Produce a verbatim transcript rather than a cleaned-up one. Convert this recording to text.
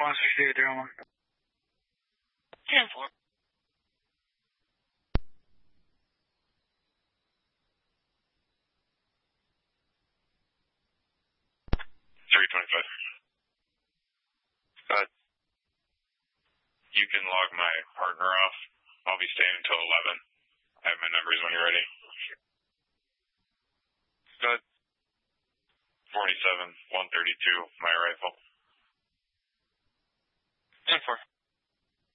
one sixty-eight, three one one. ten four. three twenty-five. Uh, you can log my partner off. I'll be staying until eleven. I have my numbers when you're ready. Good. forty-seven, one thirty-two, my rifle. ten four.